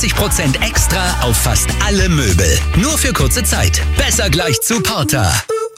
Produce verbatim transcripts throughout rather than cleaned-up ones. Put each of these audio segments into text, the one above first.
zwanzig Prozent extra auf fast alle Möbel. Nur für kurze Zeit. Besser gleich zu Porter.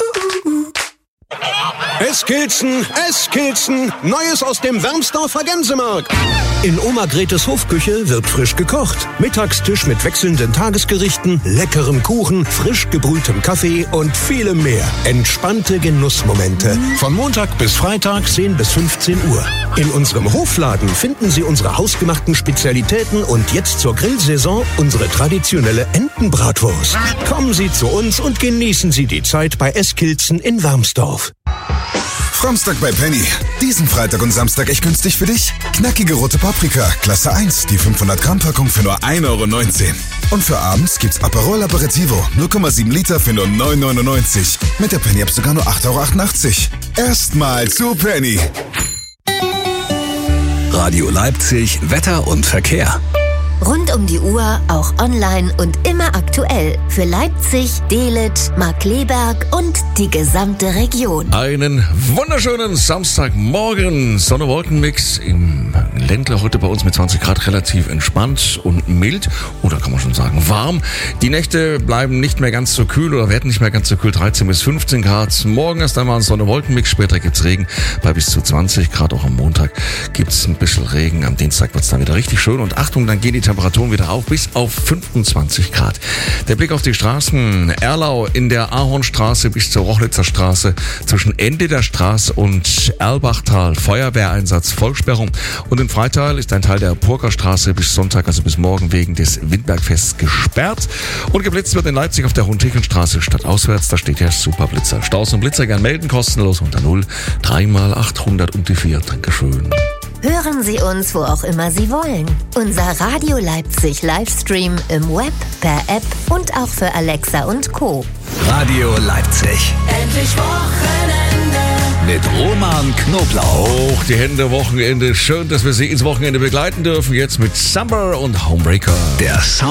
Eskilzen, Eskilzen, Neues aus dem Wermsdorfer Gänsemarkt. In Oma Gretes Hofküche wird frisch gekocht. Mittagstisch mit wechselnden Tagesgerichten, leckerem Kuchen, frisch gebrühtem Kaffee und vielem mehr. Entspannte Genussmomente. Von Montag bis Freitag zehn bis fünfzehn Uhr. In unserem Hofladen finden Sie unsere hausgemachten Spezialitäten und jetzt zur Grillsaison unsere traditionelle Entenbratwurst. Kommen Sie zu uns und genießen Sie die Zeit bei Eskilzen in Wermsdorf. Samstag bei Penny. Diesen Freitag und Samstag echt günstig für dich. Knackige rote Paprika, Klasse eins, die fünfhundert Gramm Packung für nur ein Euro neunzehn. Und für abends gibt's Aperol Aperitivo, null Komma sieben Liter für nur neun Euro neunundneunzig. Mit der Penny-App sogar nur acht Euro achtundachtzig. Erstmal zu Penny. Radio Leipzig, Wetter und Verkehr. Rund um die Uhr, auch online und immer aktuell. Für Leipzig, Dehlet, Markkleeberg und die gesamte Region. Einen wunderschönen Samstagmorgen. Sonne-Wolken-Mix im Ländler heute bei uns mit zwanzig Grad relativ entspannt und mild. Oder kann man schon sagen warm. Die Nächte bleiben nicht mehr ganz so kühl oder werden nicht mehr ganz so kühl. dreizehn bis fünfzehn Grad. Morgen erst einmal ein Sonne-Wolken-Mix. Später gibt's Regen bei bis zu zwanzig Grad. Auch am Montag gibt's ein bisschen Regen. Am Dienstag wird's dann wieder richtig schön. Und Achtung, dann gehen die Temperaturen wieder auf bis auf fünfundzwanzig Grad. Der Blick auf die Straßen. Erlau in der Ahornstraße bis zur Rochlitzer Straße. Zwischen Ende der Straße und Erlbachtal Feuerwehreinsatz, Vollsperrung. Und in Freital ist ein Teil der Purkerstraße bis Sonntag, also bis morgen wegen des Windbergfests gesperrt. Und geblitzt wird in Leipzig auf der Hohentichenstraße stadtauswärts. Da steht der Superblitzer. Staus und Blitzer gern melden, kostenlos unter null drei mal achthundert und die vier. Dankeschön. Hören Sie uns, wo auch immer Sie wollen. Unser Radio Leipzig Livestream im Web, per App und auch für Alexa und Co. Radio Leipzig. Endlich Wochenende. Mit Roman Knoblauch. Hoch die Hände, Wochenende. Schön, dass wir Sie ins Wochenende begleiten dürfen. Jetzt mit Summer und Homebreaker. Der Sound